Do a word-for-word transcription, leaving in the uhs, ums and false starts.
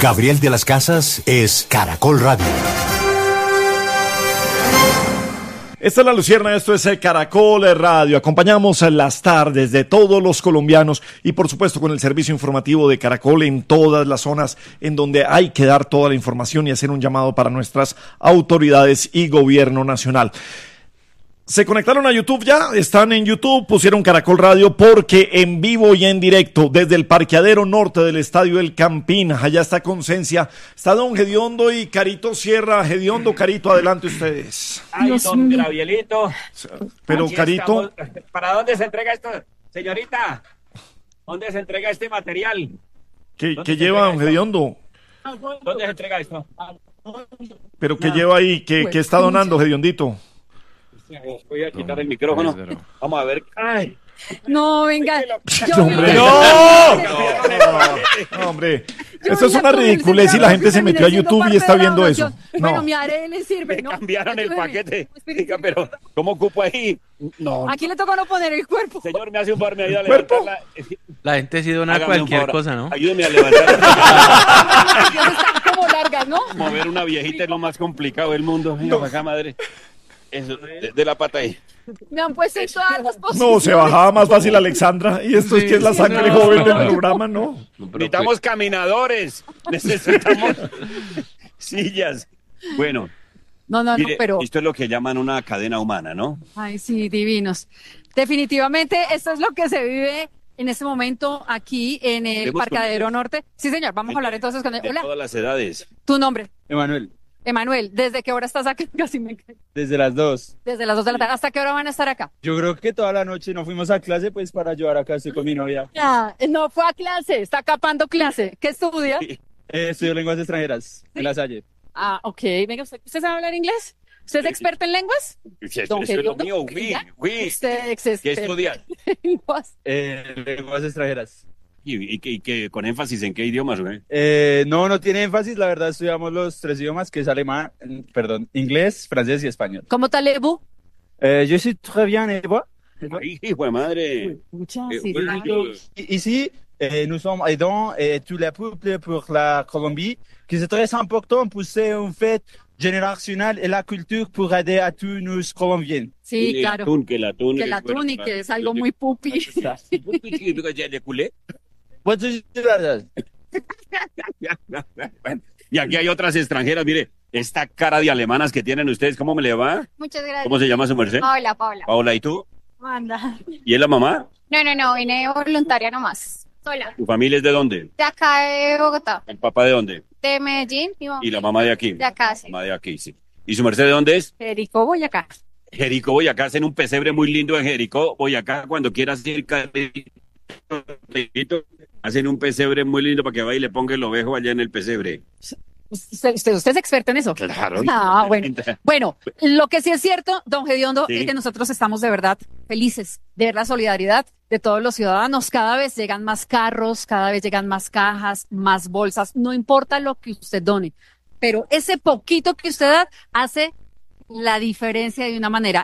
Gabriel de las Casas es Caracol Radio. Esta es La Lucierna, esto es Caracol Radio. Acompañamos a las tardes de todos los colombianos y por supuesto con el servicio informativo de Caracol en todas las zonas en donde hay que dar toda la información y hacer un llamado para nuestras autoridades y gobierno nacional. ¿Se conectaron a YouTube ya? Están en YouTube, pusieron Caracol Radio porque en vivo y en directo desde el parqueadero norte del Estadio El Campín, allá está Concencia, está don Gediondo y Carito Sierra. Gediondo, Carito, adelante ustedes. Ay, don Gabrielito. Pero Aquí Carito... estamos. ¿Para dónde se entrega esto, señorita? ¿Dónde se entrega este material? ¿Qué, qué lleva don Gediondo? ¿Dónde se entrega esto? ¿Pero qué lleva ahí? ¿Qué, qué está donando, Gediondito? Voy a quitar el micrófono. Vamos a ver. Ay. No, venga. Yo, hombre, no, no, no, hombre. Eso es una ridiculez y la gente se metió a YouTube y está viendo eso. Bueno, No. mi arena le sirve, Me ¿no? cambiaron el Ayúdeme. paquete. Diga, pero ¿cómo ocupo ahí? No. Aquí le toca no poner el cuerpo. Señor, me hace un favor, me ayuda a ¿Cuerpo? levantarla. La gente sí dona Hágame un cualquier favor, cosa, ¿no? Ayúdeme a levantar. Están como largas, ¿no? Mover una viejita es lo más complicado del mundo. Venga, para acá, madre. Eso, de, de la pata ahí. Me han puesto en todas las posiciones. No, se bajaba más fácil Alexandra. Y esto es que es la sangre no, joven del no. programa, ¿no? Necesitamos caminadores. Necesitamos sillas. Bueno, No, no, no, mire, pero... esto es lo que llaman una cadena humana, ¿no? Ay, sí, divinos. Definitivamente, esto es lo que se vive en este momento aquí en el Vemos Parqueadero con- Norte. Sí, señor, vamos a hablar entonces con él. De Hola, todas las edades. tu nombre. Emanuel, Emanuel, ¿desde qué hora estás acá? Casi me cae. desde las dos. Desde las dos de la tarde. ¿Hasta qué hora van a estar acá? Yo creo que toda la noche no fuimos a clase pues para ayudar acá, estoy con mi novia. Ya, no fue a clase, está capando clase. ¿Qué estudia? Eh, estudio lenguas extranjeras en La Salle. Ah, ok. Venga, ¿usted, ¿usted sabe hablar inglés? ¿Usted es experto en lenguas? Eso, Don eso es lo Gediondo, mío, oui, ¿ya? oui. Usted es ¿Qué experto estudia? en lenguas. Eh, lenguas extranjeras. ¿Y, y, que- y que con énfasis en qué idiomas, güey? Eh, no, no tiene énfasis, la verdad estudiamos los tres idiomas, que es alemán, perdón, inglés, francés y español. ¿Cómo tal, Ebu? Eh, yo suis très bien, et vous? Ay, hijo de madre. Muchas, Eh, sí, bueno, sí. yo- Ici, euh, nous sommes aidants et tout le peuple pour la Colombie, que c'est très important pour c'est un fait générationnel et la culture pour aider à tous nos Colombiens. Sí, el claro. atún, que el atún. Que el es bueno atún y para- que es algo muy pupi. ¿De culé? What is that? Bueno, y aquí hay otras extranjeras, mire, esta cara de alemanas que tienen ustedes, ¿cómo me le va? Muchas gracias. ¿Cómo se llama su merced? Paola, Paola. Paola, ¿y tú? Anda. ¿Y es la mamá? No, no, no, vine voluntaria nomás. Sola. ¿Tu familia es de dónde? De acá de Bogotá. ¿El papá de dónde? De Medellín. Mi mamá. Y la mamá de aquí. De acá, sí. Mamá de aquí, sí. ¿Y su merced de dónde es? Federico Boyacá. Jericó, Boyacá, hacen un pesebre muy lindo en Jericó, Boyacá, cuando quieras ir, Carlito, hacen un pesebre muy lindo para que vaya y le ponga el ovejo allá en el pesebre. Usted, usted, usted es experto en eso. Claro. Ah, bueno. Bueno, lo que sí es cierto, don Gediondo, Sí. es que nosotros estamos de verdad felices de ver la solidaridad de todos los ciudadanos. Cada vez llegan más carros, cada vez llegan más cajas, más bolsas. No importa lo que usted done, pero ese poquito que usted da hace la diferencia de una manera